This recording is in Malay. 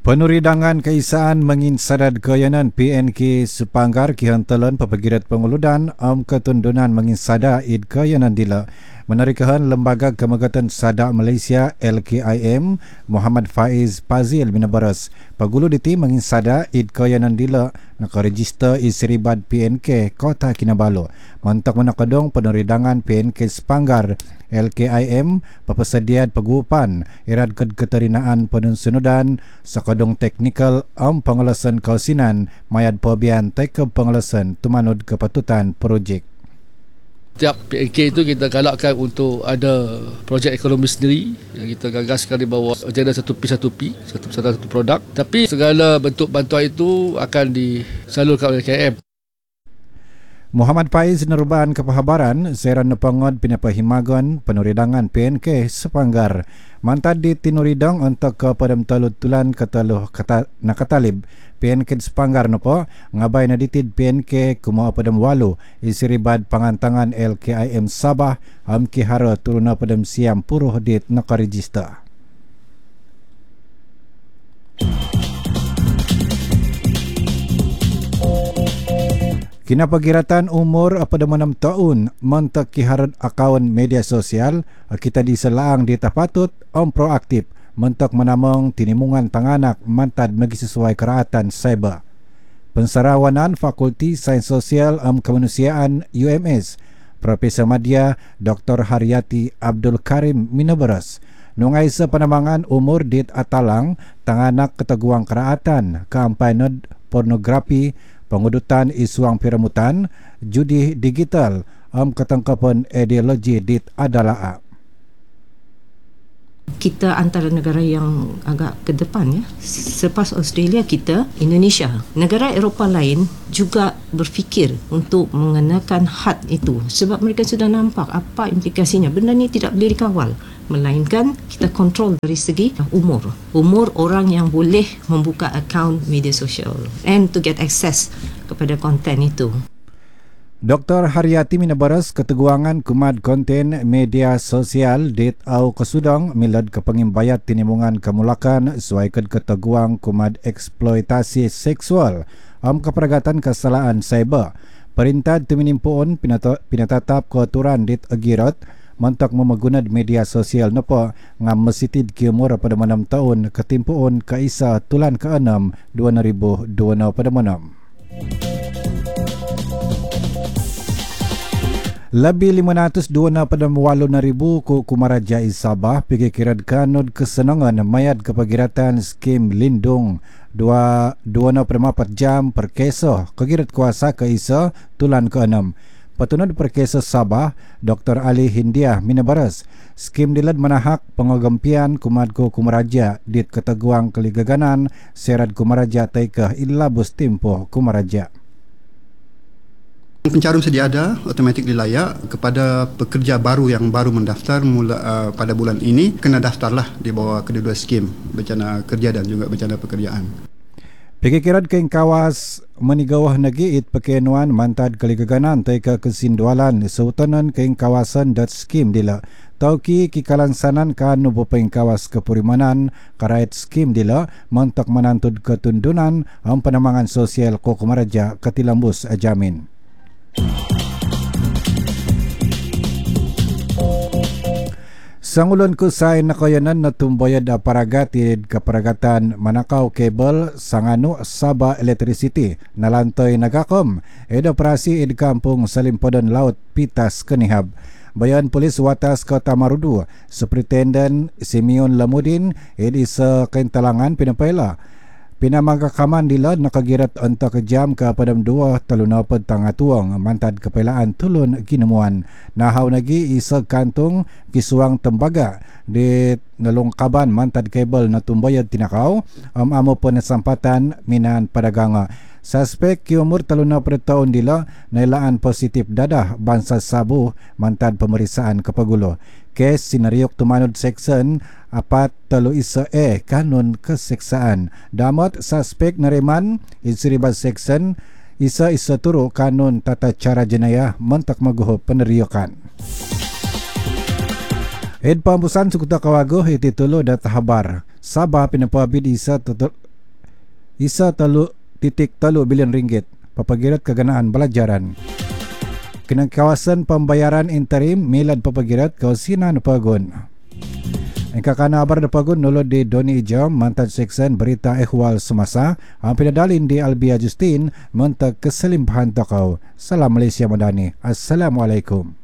Penuridangan keisaan menginsadad kayanan PNK Sepanggar kihantalan papagirat penguludan ketundunan menginsada id kayanan dila. Menarikahan Lembaga Kemagatan Sadak Malaysia LKIM Muhammad Faiz Pazil minabaras pagulu diti menginsada id kayanan dila nakaregister isribad PNK Kota Kinabalu. Mantak menakadong penuridangan PNK Sepanggar LKIM papasadiad pagupan irad keterinaan penunsunudan sakadong teknikal pengalasan kausinan mayad pabian tekeb pengalasan tumanud kepatutan projek. Setiap PNK itu kita galakkan untuk ada projek ekonomi sendiri yang kita gagaskan di bawah agenda satu produk, tapi segala bentuk bantuan itu akan disalurkan oleh KM. Muhammad Faiz nerubahan kepahabaran seran nepangod pinapahimagon penuridangan PNK Sepanggar mantad di tinuridang untuk kepadam talut-tulan kataluh kata nakatalib PNK Sepanggar nopo ngabay na ditid PNK kumaha padam walu isiribad pangantangan LKIM Sabah kihara turuna padam siam puruh dit nakarejista. Kinapagiratan umur pada 6 tahun mantak kiharad akaun media sosial kita diselaang di tapatut proaktif mantak menamang tinimungan tanganak mantad magi sesuai keraatan cyber. Pensarawanan Fakulti Sains Sosial Kemanusiaan UMS Profesor Madya Dr. Haryati Abdul Karim minabaras nungay sa panamangan umur dit atalang tanganak keteguang keraatan kampanye pornografi pengudutan isuang piramutan, judi digital, ketangkapan ideologi dit adalah. Kita antara negara yang agak ke depan ya. Selepas Australia kita, Indonesia. Negara Eropah lain juga berfikir untuk mengenakan had itu sebab mereka sudah nampak apa implikasinya. Benda ni tidak boleh dikawal. Melainkan kita kontrol dari segi umur orang yang boleh membuka akaun media sosial and to get access kepada konten itu. Dr. Haryati minabaras keteguangan kumad konten media sosial dit au kesudang milad kepengimbayat tinimungan kemulakan suaikan keteguang kumad eksploitasi seksual keperagatan kesalahan cyber. Perintah tuminimpuon pinatatap keaturan dit agirat mantak memagunad media sosial napa ngam mesitid kiumur pada 6 tahun ketimpuon kaisa tulan ke-6 2020 pada manam. Lebih 500 pada 8,000 ku Kumaraja Sabah pikiran kanod kesenangan mayad kepagiratan skim lindung 24 jam per keso kegirat kuasa ke isa tulan ke-6. Patunod perkesa Sabah, Dr. Ali Hindiah minabaras, skim dilad manahak pengagampian kumadko Kumaraja dit keteguang keligaganan serad Kumaraja taikah ilabus tempoh Kumaraja. Pencarum sedia ada automatik dilayak kepada pekerja baru yang baru mendaftar pada bulan ini kena daftarlah di bawah kedua-dua skim bencana kerja dan juga bencana pekerjaan. Pikiran keng kawas menigawah nagi it pekenuan mantad keligaganan taika kesindualan seutanan keng kawasan .skim dila tauki kikalangsanan kan nubo peng kawas kepurimanan karait skim dila mantak menantud ketundunan panamangan sosial ko Kumaraja ketilambus ajamin. Sangulon ko sa nakayanan na tumbayad aparagatid kaparagatan manakaw cable sangano Sabah Electricity nalantoy nagakom edoperasi id kampung Salimpodan Laut Pitas Kanihab. Bayan Polis Watas Kota Marudu Superintendent Simeon Lamudin id isa kaintalangan pinapaila pinamagakaman dila nakagirat onta kejam ke padam 2 talunapad tangatuang mantad kepailaan tulun ginemuan nahaw nagi isa kantong kisuang tembaga di nalungkaban mantad kabel na tumbayad tinakaw amo po nasampatan minan padaganga. Suspek kiumur 30 tahun dila nailaan positif dadah bansa sabu mantad pemeriksaan kepagulo. Kes sinariok tumanod section 431 kanun keseksaan. Damot suspek nariman isribad section isa turo kanun tata cara jenayah mentak maguho peneriyokan. Ed pambusan sukuta kawago iti tulo dat habar. Sabah pinapabid isa Isa 3.3 bilion ringgit papagirat keganaan belajaran. Kena kawasan pembayaran interim milad papagirat kausinan pagun. Engkau kana abar dapagun nulod di Doni Ijam mantan seksen berita ehwal semasa hampir dalin di Albia Justin mentak keselimpahan takau. Salam Malaysia Madani. Assalamualaikum.